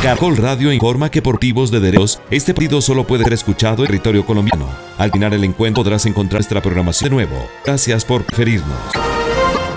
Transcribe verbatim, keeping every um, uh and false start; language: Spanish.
Caracol Radio informa que por motivos de derechos, este partido solo puede ser escuchado en territorio colombiano. Al final el encuentro podrás encontrar nuestra programación de nuevo. Gracias por preferirnos.